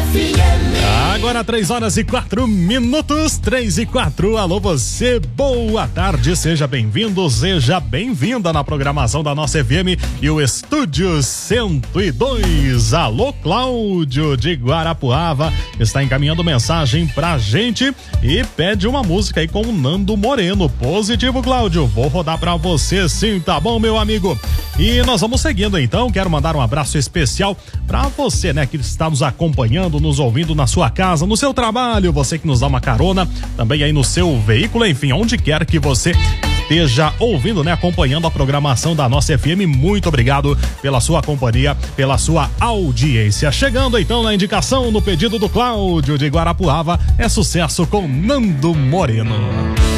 Agora 3h04, 3h04. Alô você, boa tarde, seja bem-vindo, seja bem-vinda na programação da nossa FM e o Estúdio 102. Alô Cláudio de Guarapuava está encaminhando mensagem pra gente e pede uma música aí com o Nando Moreno. Positivo, Cláudio, vou rodar pra você sim, tá bom, meu amigo? E nós vamos seguindo então, quero mandar um abraço especial pra você, né, que está nos acompanhando, nos ouvindo na sua casa, no seu trabalho, você que nos dá uma carona, também aí no seu veículo, enfim, onde quer que você esteja ouvindo, né, acompanhando a programação da nossa FM. Muito obrigado pela sua companhia, pela sua audiência. Chegando então na indicação, no pedido do Cláudio de Guarapuava, é sucesso com Nando Moreno.